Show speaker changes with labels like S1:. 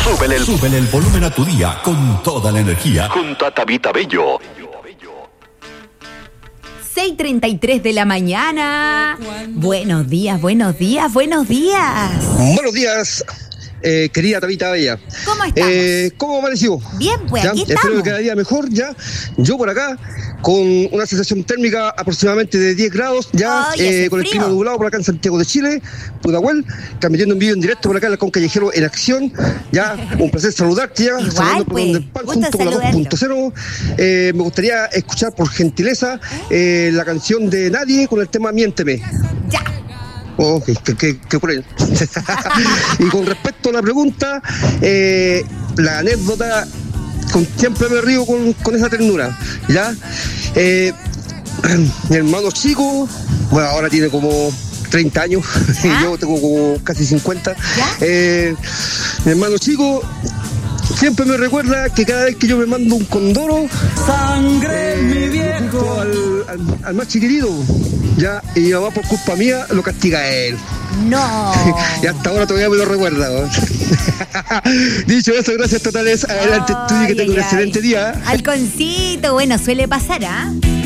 S1: Súbele el volumen a tu día con toda la energía. Junto a Tabita Bello.
S2: 6:33 de la mañana. Buenos días, buenos días, buenos días.
S3: Buenos días, querida Tabita Bella.
S2: ¿Cómo estamos?
S3: ¿Cómo amaneció?
S2: Bien, pues
S3: ¿Ya?
S2: aquí estamos.
S3: Espero que cada día mejor, ya. Yo por acá, con una sensación térmica aproximadamente de 10 grados, ya, con el clima nublado por acá en Santiago de Chile, Pudahuel, transmitiendo en vivo en directo por acá en el Concallejero en Acción, ya, un placer saludarte, ya.
S2: Igual, pues,
S3: junto con la 2.0. Me gustaría escuchar, por gentileza, la canción de Nadie con el tema Miénteme.
S2: Ya.
S3: Oh, qué cruel. Y con respecto a la pregunta, la anécdota, siempre me río con esa ternura, ¿ya? Mi hermano chico, bueno, ahora tiene como 30 años, y yo tengo como casi 50. Mi hermano chico siempre me recuerda que cada vez que yo me mando un condoro,
S4: sangre, mi viejo,
S3: al más chiquitito, ya, y mi mamá por culpa mía lo castiga a él.
S2: No.
S3: Y hasta ahora todavía me lo recuerda, ¿no? Dicho eso, gracias totales. Adelante, tú, que tengo un excelente día.
S2: Halconcito, bueno, suele pasar, ¿ah?